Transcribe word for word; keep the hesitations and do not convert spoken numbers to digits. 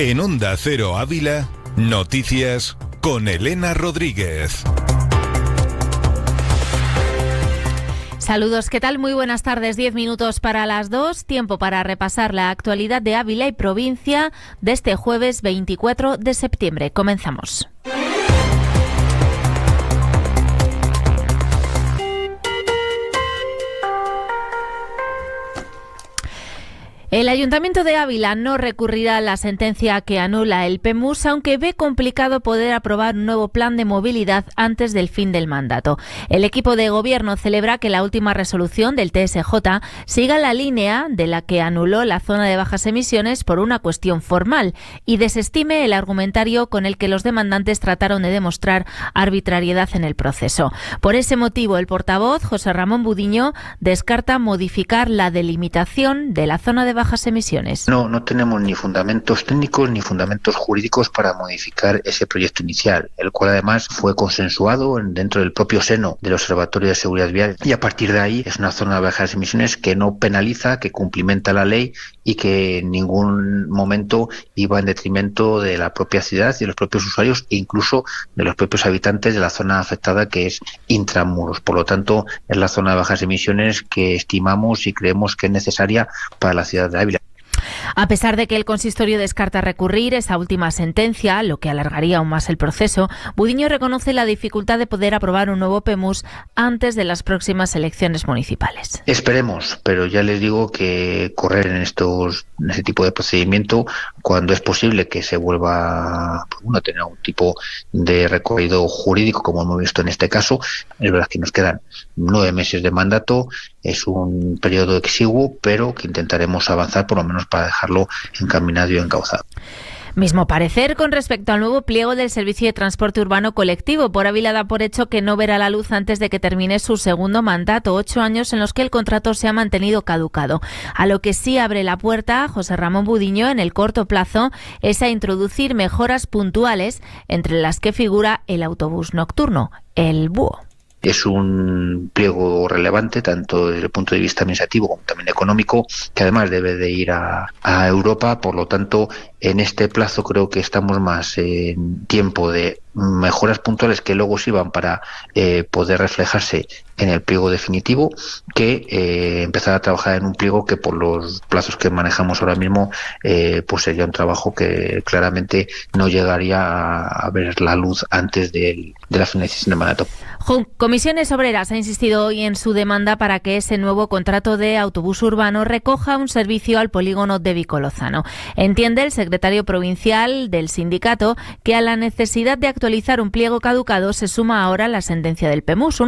En Onda Cero Ávila, noticias con Elena Rodríguez. Saludos, ¿qué tal? Muy buenas tardes, diez minutos para las dos, tiempo para repasar la actualidad de Ávila y provincia de este jueves veinticuatro de septiembre. Comenzamos. El Ayuntamiento de Ávila no recurrirá a la sentencia que anula el PEMUS, aunque ve complicado poder aprobar un nuevo plan de movilidad antes del fin del mandato. El equipo de gobierno celebra que la última resolución del T S J siga la línea de la que anuló la zona de bajas emisiones por una cuestión formal y desestime el argumentario con el que los demandantes trataron de demostrar arbitrariedad en el proceso. Por ese motivo, el portavoz, José Ramón Budiño, descarta modificar la delimitación de la zona de bajas bajas emisiones. No, no tenemos ni fundamentos técnicos ni fundamentos jurídicos para modificar ese proyecto inicial, el cual además fue consensuado dentro del propio seno del Observatorio de Seguridad Vial, y a partir de ahí es una zona de bajas emisiones que no penaliza, que cumplimenta la ley y que en ningún momento iba en detrimento de la propia ciudad y de los propios usuarios e incluso de los propios habitantes de la zona afectada, que es intramuros. Por lo tanto, es la zona de bajas emisiones que estimamos y creemos que es necesaria para la ciudad de Ávila. A pesar de que el consistorio descarta recurrir esa última sentencia, lo que alargaría aún más el proceso, Budiño reconoce la dificultad de poder aprobar un nuevo PEMUS antes de las próximas elecciones municipales. Esperemos, pero ya les digo que correr en estos en este tipo de procedimiento, cuando es posible que se vuelva bueno, a tener un tipo de recorrido jurídico, como hemos visto en este caso, es verdad que nos quedan nueve meses de mandato, es un periodo exiguo, pero que intentaremos avanzar por lo menos para dejarlo encaminado y encauzado. Mismo parecer con respecto al nuevo pliego del Servicio de Transporte Urbano Colectivo. Por Ávila da por hecho que no verá la luz antes de que termine su segundo mandato, ocho años en los que el contrato se ha mantenido caducado. A lo que sí abre la puerta José Ramón Budiño en el corto plazo es a introducir mejoras puntuales, entre las que figura el autobús nocturno, el Búho. Es un pliego relevante tanto desde el punto de vista administrativo como también económico, que además debe de ir a, a Europa. Por lo tanto, en este plazo creo que estamos más en tiempo de mejoras puntuales que luego sirvan para eh, poder reflejarse en el pliego definitivo, que eh, empezar a trabajar en un pliego que por los plazos que manejamos ahora mismo eh, pues sería un trabajo que claramente no llegaría a, a ver la luz antes de, de la finalización del mandato. Comisiones Obreras ha insistido hoy en su demanda para que ese nuevo contrato de autobús urbano recoja un servicio al polígono de Vico-Lozano. Entiende el secretario provincial del sindicato que a la necesidad de actualizar un pliego caducado se suma ahora la sentencia del PEMUS.